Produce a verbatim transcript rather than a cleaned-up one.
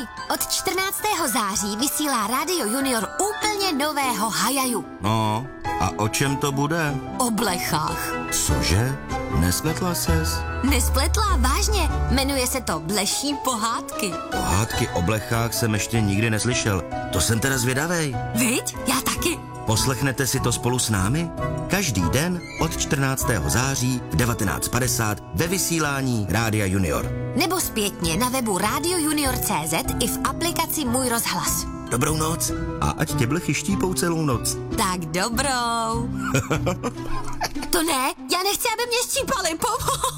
Od čtrnáctého září vysílá Rádio Junior úplně nového Hajaju. No, a o čem to bude? O blechách. Cože? Nespletla ses? Nespletla, vážně. Jmenuje se to Bleší pohádky. Pohádky o blechách jsem ještě nikdy neslyšel. To jsem teda zvědavej. Viď? Já taky. Poslechnete si to spolu s námi? Každý den od čtrnáctého září v devatenáct padesát ve vysílání Rádia Junior. Nebo zpětně na webu radio junior tečka cé zet i v aplikaci Můj rozhlas. Dobrou noc a ať tě blechy štípou celou noc. Tak dobrou. To ne, já nechci, aby mě štípali, pomoc.